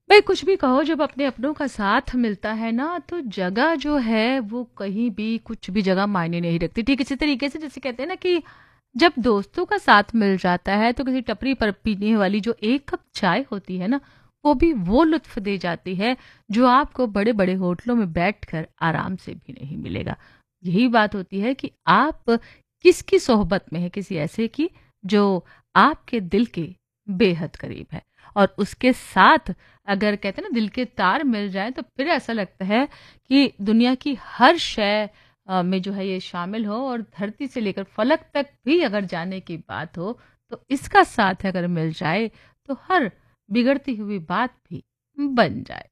भाई कुछ भी कहो, जब अपने अपनों का साथ मिलता है ना, तो जगह जो है वो कहीं भी कुछ भी जगह मायने नहीं रखती। ठीक इसी तरीके से जैसे कहते हैं ना कि जब दोस्तों का साथ मिल जाता है तो किसी टपरी पर पीने वाली जो एक कप चाय होती है ना, वो भी वो लुत्फ दे जाती है जो आपको बड़े बड़े होटलों में बैठकर आराम से भी नहीं मिलेगा। यही बात होती है कि आप किसकी सोहबत में है, किसी ऐसे की जो आपके दिल के बेहद करीब है। और उसके साथ अगर कहते हैं ना दिल के तार मिल जाएं, तो फिर ऐसा लगता है कि दुनिया की हर शय में जो है ये शामिल हो, और धरती से लेकर फलक तक भी अगर जाने की बात हो, तो इसका साथ अगर मिल जाए तो हर बिगड़ती हुई बात भी बन जाए।